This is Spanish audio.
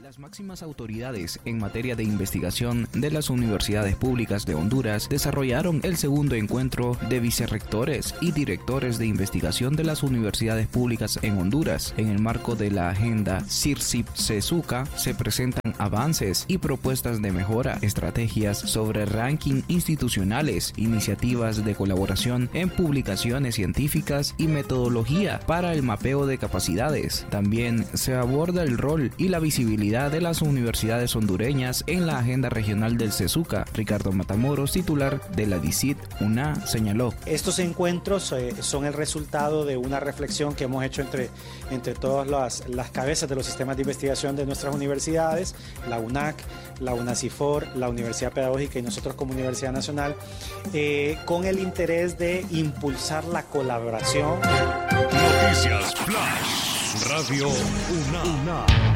Las máximas autoridades en materia de investigación de las universidades públicas de Honduras desarrollaron el segundo encuentro de vicerrectores y directores de investigación de las universidades públicas en Honduras. En el marco de la agenda CIRCIP-CESUCA se presentan avances y propuestas de mejora, estrategias sobre ranking institucionales, iniciativas de colaboración en publicaciones científicas y metodología para el mapeo de capacidades. También se aborda el rol y la visibilidad de las universidades hondureñas en la agenda regional del CESUCA. Ricardo Matamoros, titular de la DICIT-UNA, señaló: estos encuentros son el resultado de una reflexión que hemos hecho entre todas las cabezas de los sistemas de investigación de nuestras universidades, la UNAC, la UNACIFOR, la Universidad Pedagógica y nosotros como Universidad Nacional, con el interés de impulsar la colaboración. Noticias Flash, Radio UNA.